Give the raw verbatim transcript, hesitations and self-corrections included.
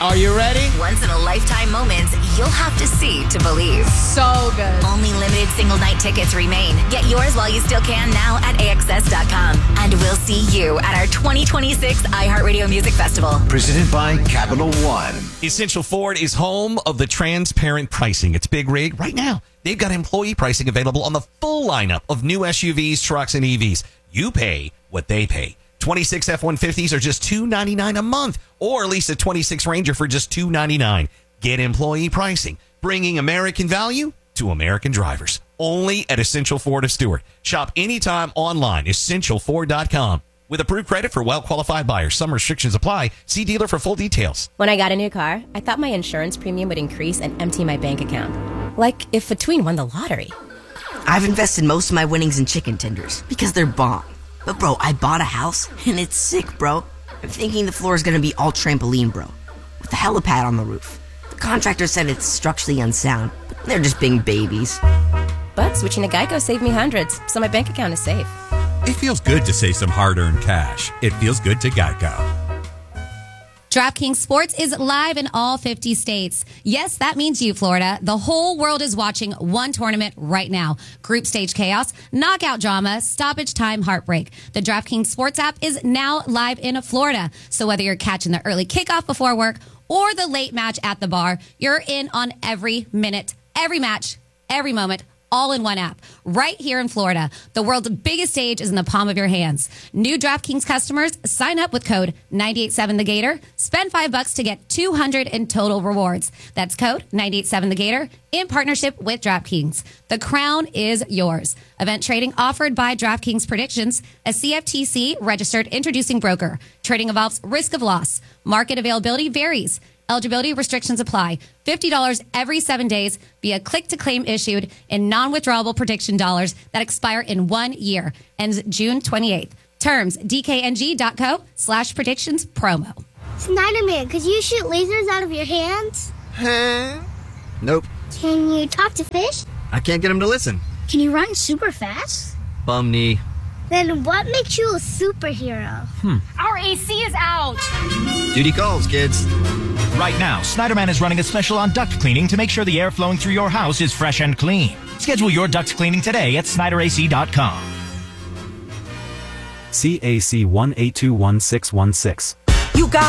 Are you ready? Once in a lifetime moments you'll have to see to believe. So good. Only limited single night tickets remain. Get yours while you still can now at A X S dot com. And we'll see you at our twenty twenty-six iHeartRadio Music Festival. Presented by Capital One. Essential Ford is home of the transparent pricing. It's Big Rig right now. They've got employee pricing available on the full lineup of new S U Vs, trucks, and E Vs. You pay what they pay. twenty-six F one fifties are just two hundred ninety-nine dollars a month, or lease a twenty-six Ranger for just two hundred ninety-nine dollars. Get employee pricing, bringing American value to American drivers. Only at Essential Ford of Stewart. Shop anytime online, essential ford dot com. With approved credit for well-qualified buyers. Some restrictions apply. See dealer for full details. When I got a new car, I thought my insurance premium would increase and empty my bank account. Like if a tween won the lottery. I've invested most of my winnings in chicken tenders because they're bomb. But bro, I bought a house and it's sick, bro. I'm thinking the floor is gonna be all trampoline, bro, with a helipad on the roof. The contractor said it's structurally unsound, but they're just being babies. But switching to Geico saved me hundreds, so my bank account is safe. It feels good to save some hard-earned cash. It feels good to Geico. DraftKings Sports is live in all fifty states. Yes, that means you, Florida. The whole world is watching one tournament right now. Group stage chaos, knockout drama, stoppage time heartbreak. The DraftKings Sports app is now live in Florida. So whether you're catching the early kickoff before work or the late match at the bar, you're in on every minute, every match, every moment, all in one app. Right here in Florida, the world's biggest stage is in the palm of your hands. New DraftKings customers sign up with code nine eight seven the gator. Spend five bucks to get two hundred in total rewards. That's code nine eight seven the gator in partnership with DraftKings. The crown is yours. Event trading offered by DraftKings Predictions, a C F T C registered introducing broker. Trading involves risk of loss. Market availability varies. Eligibility restrictions apply. fifty dollars every seven days via click-to-claim issued in non-withdrawable prediction dollars that expire in one year. Ends June twenty-eighth. Terms, dkng.co slash predictions promo. Snyderman, could you shoot lasers out of your hands? Huh? Nope. Can you talk to fish? I can't get them to listen. Can you run super fast? Bum knee. Then what makes you a superhero? Hmm. Our A C is out. Duty calls, kids. Right now, Snyderman is running a special on duct cleaning to make sure the air flowing through your house is fresh and clean. Schedule your duct cleaning today at Snyder A C dot com. C A C one eight two one six one six. You got